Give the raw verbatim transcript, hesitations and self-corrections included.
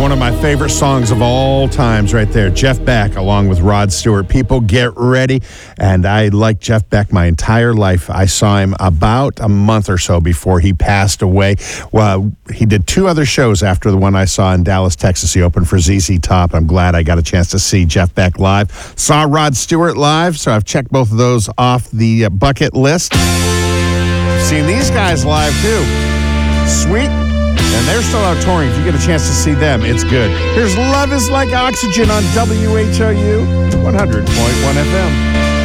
one of my favorite songs of all times right there. Jeff Beck along with Rod Stewart. People, get ready. And I liked Jeff Beck my entire life. I saw him about a month or so before he passed away. Well, he did two other shows after the one I saw in Dallas, Texas. He opened for Z Z Top. I'm glad I got a chance to see Jeff Beck live. Saw Rod Stewart live, so I've checked both of those off the bucket list. Seen these guys live too. Sweet. And they're still out touring. If you get a chance to see them, it's good. Here's Love is Like Oxygen on W H O U one hundred point one F M.